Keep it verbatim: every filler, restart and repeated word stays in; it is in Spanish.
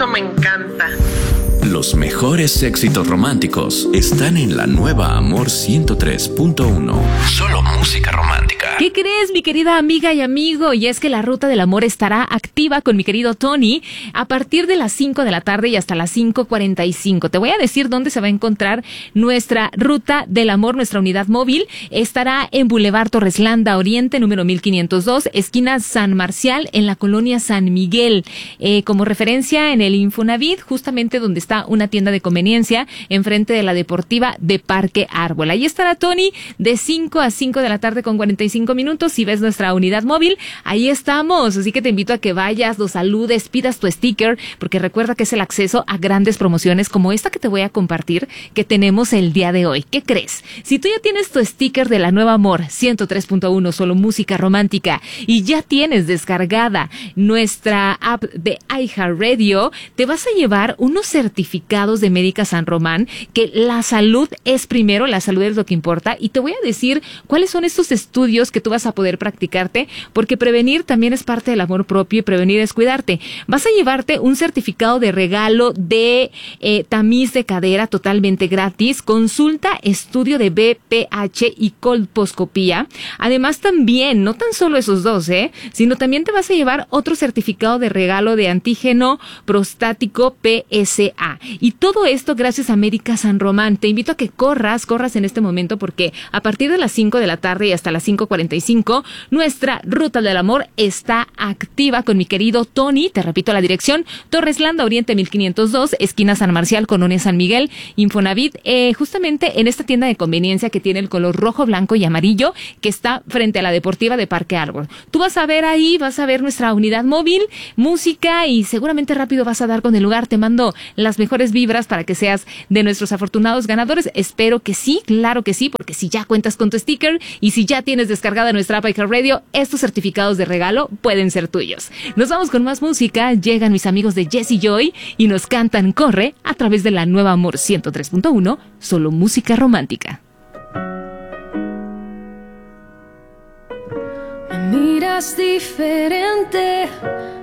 Me encanta. Los mejores éxitos románticos están en la nueva Amor ciento tres punto uno. Solo música romántica. ¿Qué crees, mi querida amiga y amigo? Y es que la Ruta del Amor estará activa con mi querido Tony a partir de las cinco de la tarde y hasta las cinco cuarenta y cinco. Te voy a decir dónde se va a encontrar nuestra Ruta del Amor, nuestra unidad móvil. Estará en Boulevard Torres Landa Oriente, número mil quinientos dos, esquina San Marcial, en la colonia San Miguel. Eh, como referencia en el Infonavit, justamente donde está una tienda de conveniencia, enfrente de la deportiva de Parque Árbol. Ahí estará Tony de cinco a cinco de la tarde con cuarenta y cinco minutos. Si ves nuestra unidad móvil, ahí estamos. Así que te invito a que vayas, los saludes, pidas tu sticker, porque recuerda que es el acceso a grandes promociones como esta que te voy a compartir, que tenemos el día de hoy. ¿Qué crees? Si tú ya tienes tu sticker de la nueva Amor ciento tres punto uno, solo música romántica, y ya tienes descargada nuestra app de iHeartRadio, te vas a llevar unos certificados de Médica San Román, que la salud es primero, la salud es lo que importa, y te voy a decir cuáles son estos estudios que tú vas a poder practicarte, porque prevenir también es parte del amor propio y prevenir es cuidarte. Vas a llevarte un certificado de regalo de eh, tamiz de cadera totalmente gratis, consulta, estudio de B P H y colposcopía. Además también, no tan solo esos dos, ¿eh? sino también te vas a llevar otro certificado de regalo de antígeno prostático P S A. Y todo esto gracias a Médica San Román. Te invito a que corras, corras en este momento, porque a partir de las cinco de la tarde y hasta las cinco cuarenta y cinco, nuestra Ruta del Amor está activa con mi querido Tony. Te repito la dirección: Torres Landa Oriente mil quinientos dos, esquina San Marcial, colonia San Miguel, Infonavit, eh, justamente en esta tienda de conveniencia que tiene el color rojo, blanco y amarillo, que está frente a la deportiva de Parque Árbol. Tú vas a ver ahí, vas a ver nuestra unidad móvil, música, y seguramente rápido vas a dar con el lugar. Te mando las mejores vibras para que seas de nuestros afortunados ganadores. Espero que sí, claro que sí, porque si ya cuentas con tu sticker y si ya tienes descargada nuestra app iHeartRadio, estos certificados de regalo pueden ser tuyos. Nos vamos con más música. Llegan mis amigos de Jesse Joy y nos cantan Corre a través de la nueva Amor ciento tres punto uno, solo música romántica. Me miras diferente,